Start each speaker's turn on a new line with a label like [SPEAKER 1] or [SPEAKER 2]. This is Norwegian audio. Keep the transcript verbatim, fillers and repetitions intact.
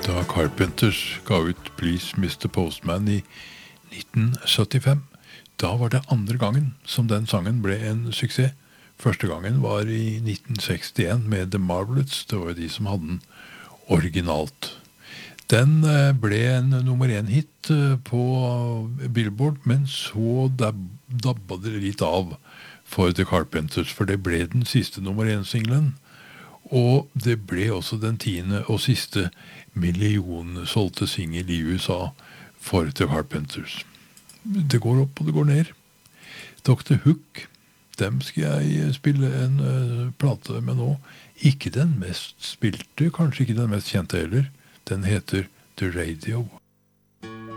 [SPEAKER 1] Da Carpenters ga ut Please mister Postman i nitten syttifem. Da var det andre gangen som den sangen ble en suksess. Første gangen var i nitten sekstien med The Marvelettes. Det var jo de som hadde den originalt. Den ble en nummer én hit på Billboard, men så dabba det litt av for The Carpenters, for det ble den siste nummer én-singlen. Og det ble også den tiende og siste millionsolgte singel i U S A for The Carpenters. Det går opp og det går ned. doktor Hook, dem skal jeg spille en uh, plate med nå. Ikke den mest spilte, kanskje ikke den mest kjente heller. Den heter The Radio.